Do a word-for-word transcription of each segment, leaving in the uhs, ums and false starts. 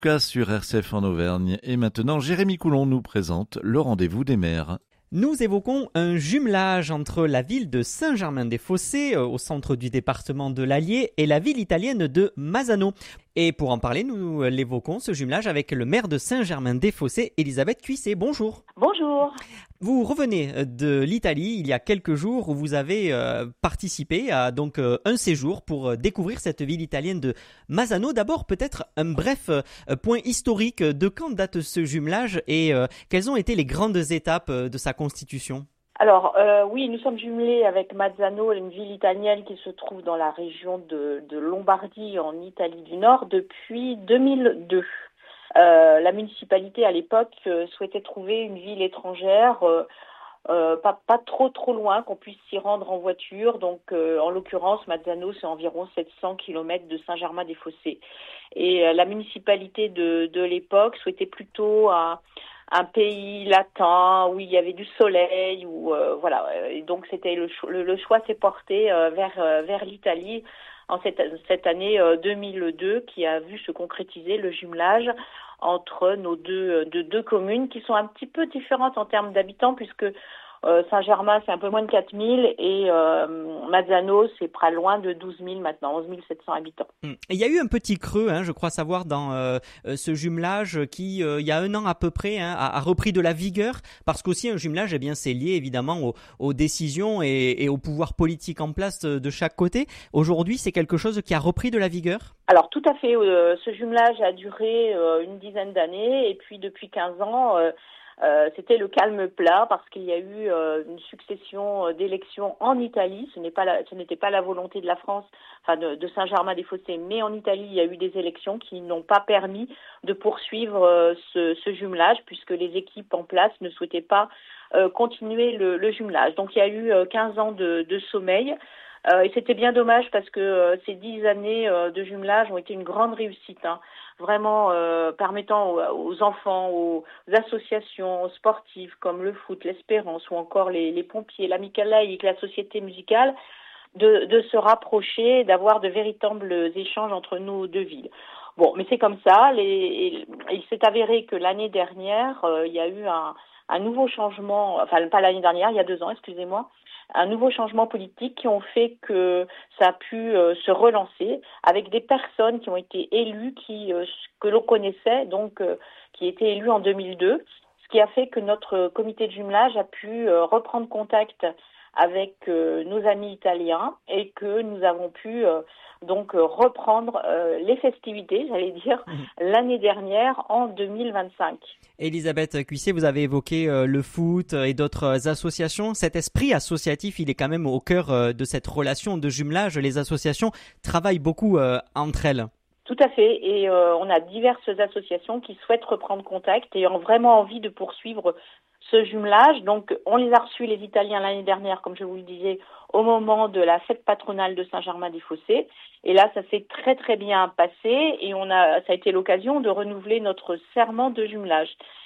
Cas sur R C F en Auvergne. Et maintenant, Jérémy Coulon nous présente le rendez-vous des maires. Nous évoquons un jumelage entre la ville de Saint-Germain-des-Fossés, au centre du département de l'Allier, et la ville italienne de Mazzano. Et pour en parler, nous l'évoquons, ce jumelage, avec le maire de Saint-Germain-des-Fossés, Elisabeth Cuisset. Bonjour. Bonjour. Vous revenez de l'Italie il y a quelques jours où vous avez euh, participé à donc euh, un séjour pour découvrir cette ville italienne de Mazzano. D'abord, peut-être un bref euh, point historique de quand date ce jumelage et euh, quelles ont été les grandes étapes de sa constitution. Alors euh, oui, nous sommes jumelés avec Mazzano, une ville italienne qui se trouve dans la région de, de Lombardie en Italie du Nord depuis deux mille deux. Euh, la municipalité à l'époque euh, souhaitait trouver une ville étrangère, euh, euh, pas, pas trop trop loin, qu'on puisse s'y rendre en voiture. Donc euh, en l'occurrence, Mazzano, c'est environ sept cents kilomètres de Saint-Germain-des-Fossés. Et euh, la municipalité de, de l'époque souhaitait plutôt un, un pays latin où il y avait du soleil, où euh, voilà. Et donc c'était le, le, le choix s'est porté euh, vers euh, vers l'Italie en cette, cette année euh, deux mille deux, qui a vu se concrétiser le jumelage entre nos deux, de deux communes qui sont un petit peu différentes en termes d'habitants, puisque euh, Saint-Germain, c'est un peu moins de quatre mille et euh, Mazzano, c'est pas loin de douze mille maintenant, onze mille sept cents habitants. Et il y a eu un petit creux, hein, je crois savoir, dans euh, ce jumelage qui, euh, il y a un an à peu près, hein, a, a repris de la vigueur, parce qu'aussi un jumelage, eh bien, c'est lié évidemment aux, aux décisions et, et au pouvoir politique en place de chaque côté. Aujourd'hui, c'est quelque chose qui a repris de la vigueur ? Alors tout à fait, euh, ce jumelage a duré euh, une dizaine d'années et puis depuis quinze ans, euh, euh, c'était le calme plat parce qu'il y a eu euh, une succession d'élections en Italie. Ce n'est pas la, ce n'était pas la volonté de la France, enfin de, de Saint-Germain-des-Fossés, mais en Italie, il y a eu des élections qui n'ont pas permis de poursuivre euh, ce, ce jumelage puisque les équipes en place ne souhaitaient pas euh, continuer le, le jumelage. Donc il y a eu euh, quinze ans de, de sommeil. Euh, et c'était bien dommage parce que euh, ces dix années euh, de jumelage ont été une grande réussite, hein, vraiment euh, permettant aux, aux enfants, aux associations sportives comme le foot, l'Espérance ou encore les, les pompiers, l'Amicale laïque, la société musicale, de, de se rapprocher, d'avoir de véritables échanges entre nos deux villes. Bon, mais c'est comme ça. Les, il s'est avéré que l'année dernière, euh, il y a eu un, un nouveau changement, enfin pas l'année dernière, il y a deux ans, excusez-moi, un nouveau changement politique qui ont fait que ça a pu euh, se relancer avec des personnes qui ont été élues, qui euh, que l'on connaissait, donc euh, qui étaient élues en deux mille deux, ce qui a fait que notre comité de jumelage a pu euh, reprendre contact avec euh, nos amis italiens et que nous avons pu euh, donc euh, reprendre euh, les festivités, j'allais dire, mmh. l'année dernière en deux mille vingt-cinq. Elisabeth Cuisset, vous avez évoqué euh, le foot et d'autres associations. Cet esprit associatif, il est quand même au cœur euh, de cette relation de jumelage. Les associations travaillent beaucoup euh, entre elles. Tout à fait, et euh, on a diverses associations qui souhaitent reprendre contact et ont vraiment envie de poursuivre ce jumelage. Donc on les a reçus, les Italiens, l'année dernière, comme je vous le disais, au moment de la fête patronale de Saint-Germain-des-Fossés. Et là, ça s'est très très bien passé et on a, ça a été l'occasion de renouveler notre serment de jumelage.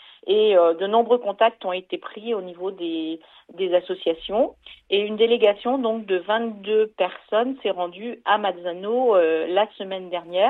Et euh, de nombreux contacts ont été pris au niveau des, des associations. Et une délégation donc de vingt-deux personnes s'est rendue à Mazzano euh, la semaine dernière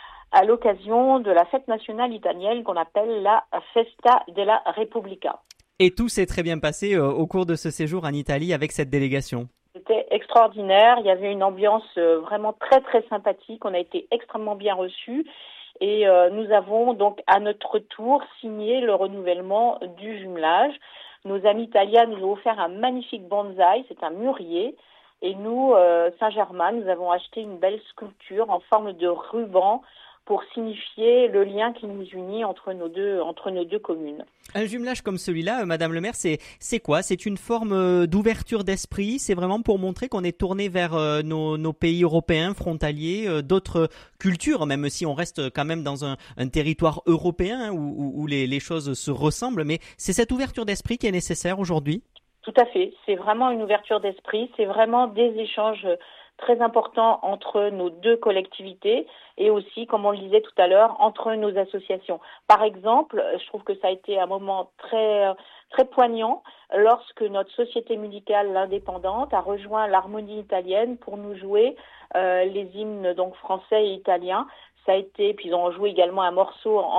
à l'occasion de la fête nationale italienne qu'on appelle la Festa della Repubblica. Et tout s'est très bien passé euh, au cours de ce séjour en Italie avec cette délégation. C'était extraordinaire. Il y avait une ambiance euh, vraiment très très sympathique. On a été extrêmement bien reçus. Et euh, nous avons donc à notre tour signé le renouvellement du jumelage. Nos amis italiens nous ont offert un magnifique bonsaï, c'est un mûrier. Et nous, euh, Saint-Germain, nous avons acheté une belle sculpture en forme de ruban pour signifier le lien qui nous unit entre nos deux, entre nos deux communes. Un jumelage comme celui-là, euh, Madame le maire, c'est, c'est quoi ? C'est une forme euh, d'ouverture d'esprit ? C'est vraiment pour montrer qu'on est tourné vers euh, nos, nos pays européens frontaliers, euh, d'autres cultures, même si on reste quand même dans un, un territoire européen hein, où, où, où les, les choses se ressemblent. Mais c'est cette ouverture d'esprit qui est nécessaire aujourd'hui ? Tout à fait. C'est vraiment une ouverture d'esprit. C'est vraiment des échanges très important entre nos deux collectivités et aussi, comme on le disait tout à l'heure, entre nos associations. Par exemple, je trouve que ça a été un moment très très poignant lorsque notre société musicale, l'Indépendante, a rejoint l'Harmonie italienne pour nous jouer euh, les hymnes donc français et italiens. ça a été, puis ils ont joué également un morceau en